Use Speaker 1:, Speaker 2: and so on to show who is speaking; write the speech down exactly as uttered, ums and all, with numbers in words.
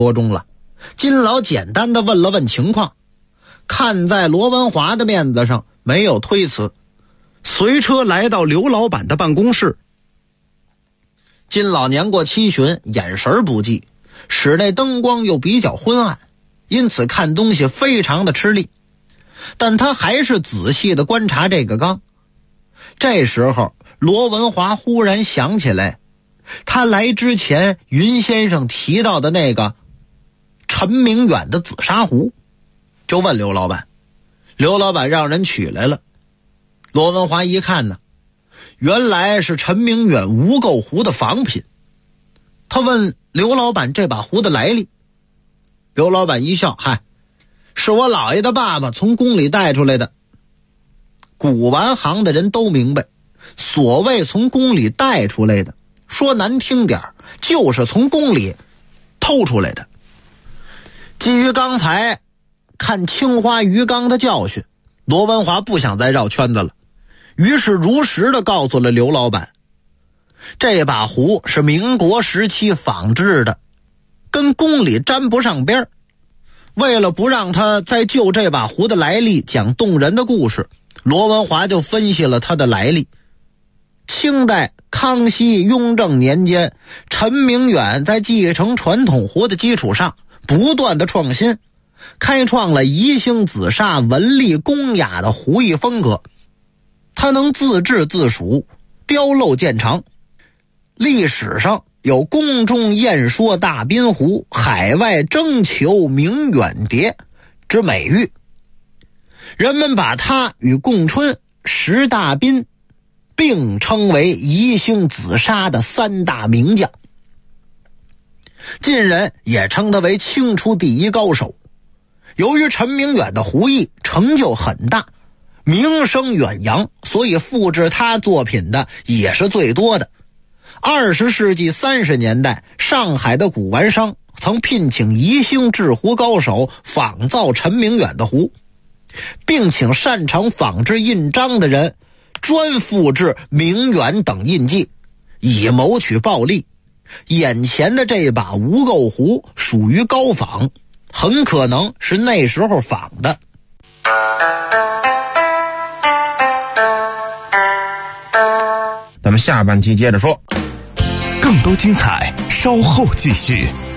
Speaker 1: 多钟了。金老简单的问了问情况，看在罗文华的面子上没有推辞，随车来到刘老板的办公室。金老年过七旬，眼神不济，室内灯光又比较昏暗，因此看东西非常的吃力，但他还是仔细的观察这个缸。这时候罗文华忽然想起来，他来之前云先生提到的那个陈明远的紫砂壶，就问刘老板。刘老板让人取来了。罗文华一看呢，原来是陈明远无垢壶的仿品。他问刘老板这把壶的来历。刘老板一笑，嗨，是我姥爷的爸爸从宫里带出来的。古玩行的人都明白，所谓从宫里带出来的，说难听点就是从宫里偷出来的。基于刚才看青花鱼缸的教训，罗文华不想再绕圈子了，于是如实的告诉了刘老板，这把壶是民国时期仿制的，跟宫里沾不上边。为了不让他再就这把壶的来历讲动人的故事，罗文华就分析了它的来历。清代康熙、雍正年间，陈明远在继承传统壶的基础上不断的创新，开创了宜兴紫砂纹丽工雅的壶艺风格。它能自制自属，雕镂见长。历史上有宫中宴说大宾壶，海外征求明远碟之美誉，人们把它与贡春、石大宾并称为宜兴紫砂的三大名将。近人也称他为清初第一高手。由于陈明远的壶艺成就很大，名声远扬，所以复制他作品的也是最多的。二十世纪三十年代，上海的古玩商曾聘请宜兴制壶高手仿造陈明远的壶，并请擅长仿制印章的人专复制明远等印记，以谋取暴利。眼前的这把无垢壶属于高仿，很可能是那时候仿的。
Speaker 2: 咱们下半期接着说，
Speaker 3: 更多精彩稍后继续。